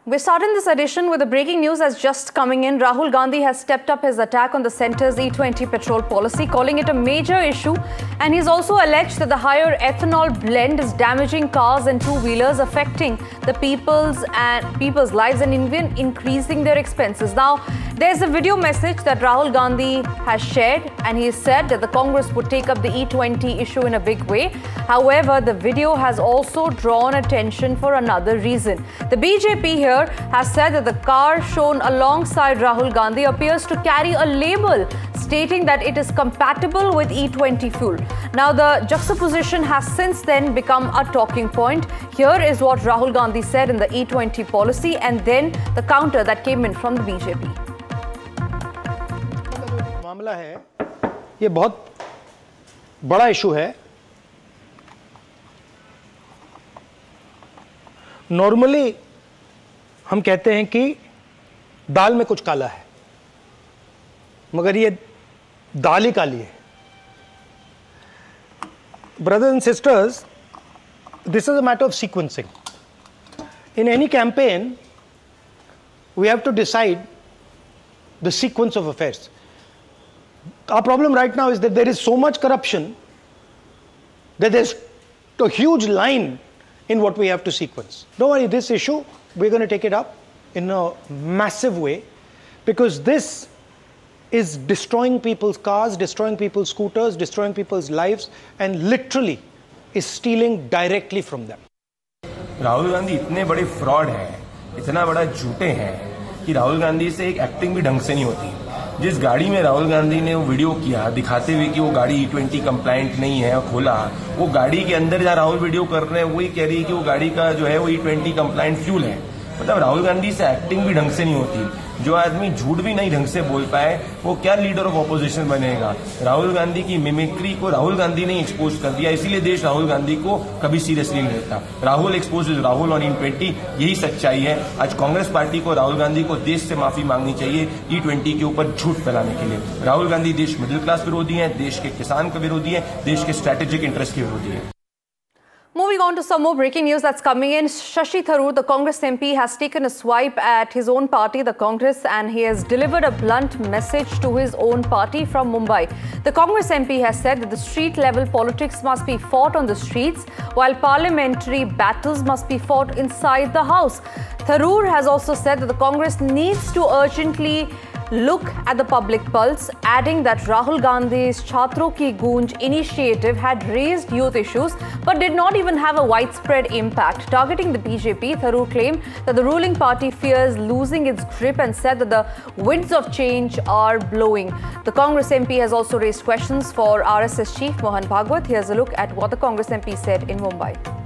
We're starting this edition with the breaking news that's just coming in. Rahul Gandhi has stepped up his attack on the centre's E20 petrol policy, calling it a major issue. And he's also alleged that the higher ethanol blend is damaging cars and two-wheelers, affecting the people's lives and even increasing their expenses. Now, there's a video message that Rahul Gandhi has shared, and he said that the Congress would take up the E20 issue in a big way. However, the video has also drawn attention for another reason. The BJP here has said that the car shown alongside Rahul Gandhi appears to carry a label stating that it is compatible with E20 fuel. Now, the juxtaposition has since then become a talking point. Here is what Rahul Gandhi said in the E20 policy, and then the counter that came in from the BJP. मामला है, ये बहुत बड़ा issue है. Normally हम कहते हैं कि दाल में कुछ काला है, मगर ये दाल ही काली है. Brothers and sisters, this is a matter of sequencing. In any campaign, we have to decide the sequence of affairs. Our problem right now is that there is so much corruption that there's a huge line in what we have to sequence. Don't worry, this issue, we're going to take it up in a massive way, because this is destroying people's cars, destroying people's scooters, destroying people's lives, and literally is stealing directly from them. Rahul Gandhi इतने बड़े fraud हैं, इतना बड़ा झूठे हैं कि राहुल गांधी से एक एक्टिंग भी ढंग से नहीं होती. जिस गाड़ी में राहुल गांधी ने वो वीडियो किया दिखाते हुए कि वो गाड़ी E20 कंप्लायंट नहीं है, खोला, वो गाड़ी के अंदर जहाँ राहुल वीडियो कर रहे हैं वही कह रही है कि वो गाड़ी का जो है वो E20 कंप्लायंट फ्यूल है. मतलब राहुल गांधी से एक्टिंग भी ढंग से नहीं होती. जो आदमी झूठ भी नहीं ढंग से बोल पाए वो क्या लीडर ऑफ ऑपोजिशन बनेगा. राहुल गांधी की मिमिक्री को राहुल गांधी ने एक्सपोज कर दिया, इसीलिए देश राहुल गांधी को कभी सीरियसली नहीं लेता. Rahul expose Rahul on E20, यही सच्चाई है. आज कांग्रेस पार्टी को राहुल गांधी को देश से माफी मांगनी चाहिए E20 के ऊपर झूठ फैलाने के लिए. राहुल गांधी देश मिडिल क्लास विरोधी है, देश के किसान के विरोधी है, देश के स्ट्रैटेजिक इंटरेस्ट के विरोधी है. Moving on to some more breaking news that's coming in. Shashi Tharoor, the Congress MP, has taken a swipe at his own party, the Congress, and he has delivered a blunt message to his own party from Mumbai. The Congress MP has said that the street-level politics must be fought on the streets, while parliamentary battles must be fought inside the House. Tharoor has also said that the Congress needs to urgently look at the public pulse, adding that Rahul Gandhi's Chhatron Ki Goonj initiative had raised youth issues but did not even have a widespread impact. Targeting the BJP, Tharoor claimed that the ruling party fears losing its grip and said that the winds of change are blowing. The Congress MP has also raised questions for RSS chief Mohan Bhagwat. Here's a look at what the Congress MP said in Mumbai.